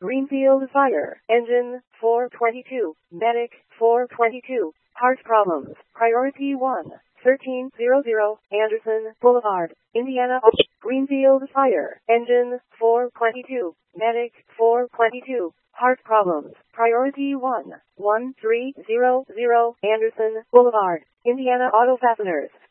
Greenfield Fire Engine 422, Medic 422, Heart Problems, Priority 1, 1300 Anderson Boulevard, Indiana. Greenfield Fire Engine 422, Medic 422, Heart Problems, Priority 1, 1300 Anderson Boulevard, Indiana. Auto Fasteners